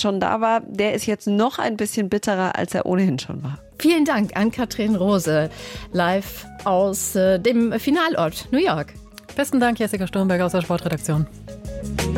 schon da war, der ist jetzt noch ein bisschen bitterer, als er ohnehin schon war. Vielen Dank an Katrin Rose, live aus dem Finalort New York. Besten Dank, Jessica Sturmberg aus der Sportredaktion.